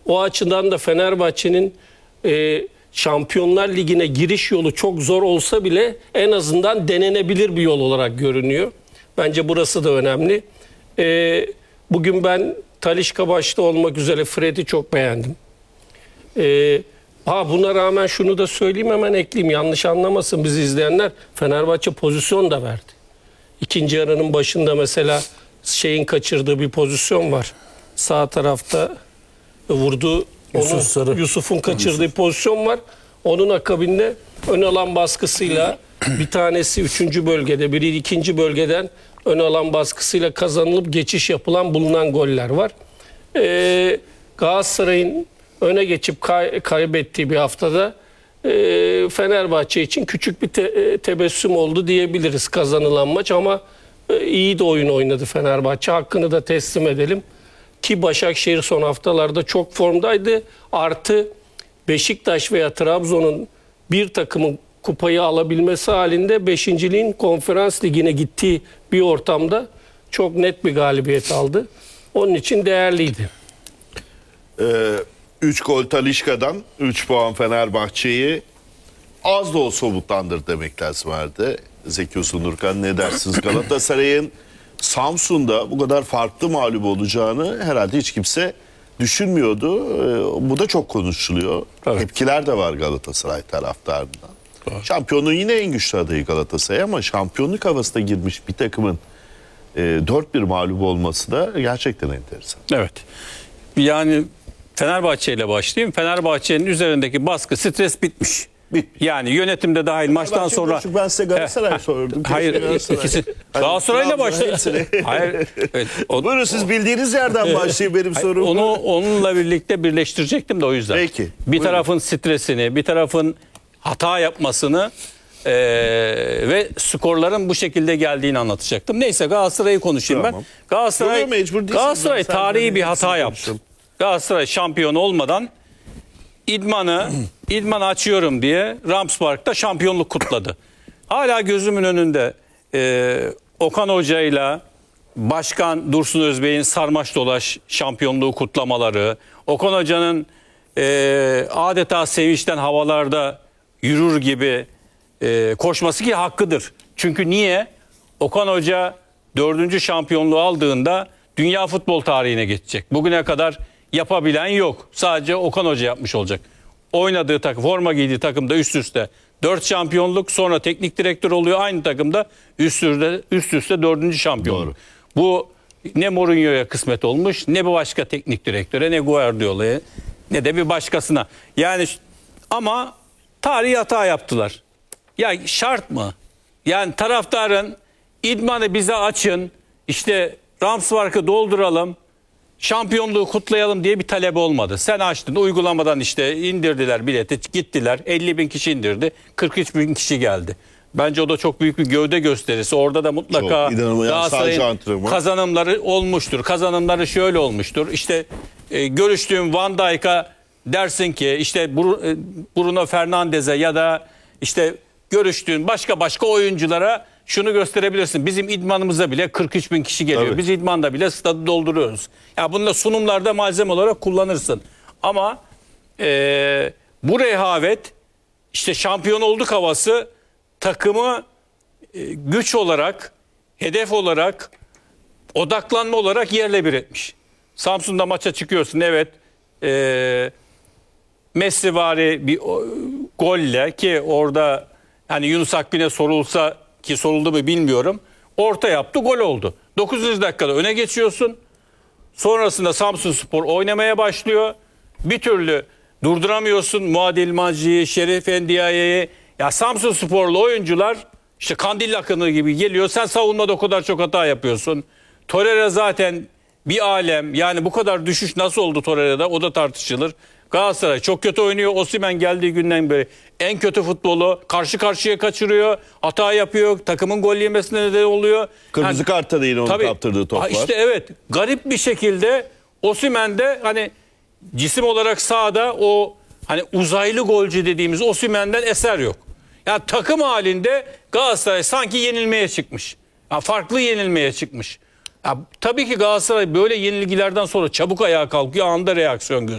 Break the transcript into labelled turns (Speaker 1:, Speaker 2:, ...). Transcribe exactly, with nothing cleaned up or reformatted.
Speaker 1: O açıdan da Fenerbahçe'nin e, Şampiyonlar Ligi'ne giriş yolu çok zor olsa bile en azından denenebilir bir yol olarak görünüyor. Bence burası da önemli. E, bugün ben Talisca başta olmak üzere Fred'i çok beğendim. E, ha buna rağmen şunu da söyleyeyim, hemen ekleyeyim, yanlış anlamasın bizi izleyenler. Fenerbahçe pozisyon da verdi. İkinci yarının başında mesela şeyin kaçırdığı bir pozisyon var. Sağ tarafta vurdu. Yusuf Yusuf'un kaçırdığı Yusuf. pozisyon var. Onun akabinde ön alan baskısıyla bir tanesi üçüncü bölgede, biri ikinci bölgeden ön alan baskısıyla kazanılıp geçiş yapılan bulunan goller var. Ee, Galatasaray'ın öne geçip kay kaybettiği bir haftada e, Fenerbahçe için küçük bir te e, tebessüm oldu diyebiliriz kazanılan maç, ama e, iyi de oyun oynadı Fenerbahçe. Hakkını da teslim edelim. Ki Başakşehir son haftalarda çok formdaydı. Artı Beşiktaş veya Trabzon'un bir takımın kupayı alabilmesi halinde beşinciliğin Konferans Ligi'ne gittiği bir ortamda çok net bir galibiyet aldı. Onun için değerliydi.
Speaker 2: üç gol Talisca'dan, üç puan Fenerbahçe'yi az da olsa umutlandırdı demek lazım vardı. Zeki Uzundurkan, ne dersiniz? Galatasaray'ın Samsun'da bu kadar farklı mağlup olacağını herhalde hiç kimse düşünmüyordu. Ee, bu da çok konuşuluyor. Evet. Tepkiler de var Galatasaray taraftarından. Evet. Şampiyonluğun yine en güçlü adayı Galatasaray, ama şampiyonluk havasına girmiş bir takımın e, dört bir mağlup olması da gerçekten enteresan.
Speaker 3: Evet. Yani Fenerbahçe ile başlayayım. Fenerbahçe'nin üzerindeki baskı, stres bitmiş. Bitmiş. Yani yönetimde dahil maçtan sonra...
Speaker 2: Ben size Galatasaray sordum.
Speaker 3: Hayır,
Speaker 2: Galatasaray.
Speaker 3: ikisi. Galatasaray'la başladı. Hayır. Evet, o,
Speaker 2: Buyurun siz bildiğiniz yerden başlayın benim sorum.
Speaker 3: Onu onunla birlikte birleştirecektim de o yüzden.
Speaker 2: Peki.
Speaker 3: Bir
Speaker 2: Buyurun.
Speaker 3: tarafın stresini, bir tarafın hata yapmasını e, ve skorların bu şekilde geldiğini anlatacaktım. Neyse, Galatasaray'ı konuşayım tamam. ben. Galatasaray, Galatasaray tarihi bir hata yaptı. Galatasaray şampiyon olmadan İdman'ı İdman'ı açıyorum diye Rams Park'ta şampiyonluk kutladı. Hala gözümün önünde e, Okan Hoca'yla Başkan Dursun Özbey'in sarmaş dolaş şampiyonluğu kutlamaları, Okan Hoca'nın e, adeta sevinçten havalarda yürür gibi e, koşması, ki hakkıdır. Çünkü niye? Okan Hoca dördüncü şampiyonluğu aldığında dünya futbol tarihine geçecek. Bugüne kadar yapabilen yok. Sadece Okan Hoca yapmış olacak. Oynadığı takım, forma giydiği takımda üst üste dört şampiyonluk, sonra teknik direktör oluyor aynı takımda, üst üste üst üste dördüncü şampiyonluk. Doğru. Bu ne Mourinho'ya kısmet olmuş, ne bir başka teknik direktöre, ne Guardiola'ya, ne de bir başkasına. Yani ama tarihi hata yaptılar. Ya şart mı? Yani taraftarın İdman'ı bize açın, işte Rams Park'ı dolduralım, şampiyonluğu kutlayalım diye bir talep olmadı. Sen açtın, uygulamadan işte indirdiler bileti, gittiler. elli bin kişi indirdi, kırk üç bin kişi geldi. Bence o da çok büyük bir gövde gösterisi. Orada da mutlaka Galatasaray'ın kazanımları olmuştur. Kazanımları şöyle olmuştur. İşte e, görüştüğüm Van Dijk'a dersin ki, işte Bruno Fernandes'e ya da işte görüştüğün başka başka oyunculara şunu gösterebilirsin. Bizim idmanımıza bile kırk üç bin kişi geliyor. Tabii. Biz idmanda bile stadı dolduruyoruz. Ya bunu da sunumlarda malzeme olarak kullanırsın. Ama e, bu rehavet, işte şampiyon olduk havası takımı e, güç olarak, hedef olarak, odaklanma olarak yerle bir etmiş. Samsun'da maça çıkıyorsun, evet. E, Messivari bir o, golle, ki orada hani Yunus Akgün'e sorulsa, ki soruldu mu bilmiyorum, orta yaptı, gol oldu. dokuzuncu dakikada öne geçiyorsun. Sonrasında Samsunspor oynamaya başlıyor. Bir türlü durduramıyorsun Muadil Manci'yi, Şerif Endiaye'yi. Ya Samsunsporlu oyuncular işte kandil akını gibi geliyor. Sen savunmada o kadar çok hata yapıyorsun. Torreira zaten bir alem. Yani bu kadar düşüş nasıl oldu Torreira'da, o da tartışılır. Galatasaray çok kötü oynuyor. Osimhen geldiği günden beri en kötü futbolu, karşı karşıya kaçırıyor, hata yapıyor, takımın gol yemesine neden oluyor.
Speaker 2: Kırmızı yani, kartta da yine onu tabii, kaptırdığı top var.
Speaker 3: İşte evet, garip bir şekilde Osimhen de hani cisim olarak sahada o hani uzaylı golcü dediğimiz Osimhen'den eser yok. Yani takım halinde Galatasaray sanki yenilmeye çıkmış. Yani farklı yenilmeye çıkmış. Ya, tabii ki Galatasaray böyle yenilgilerden sonra çabuk ayağa kalkıyor, anında reaksiyon gösteriyor.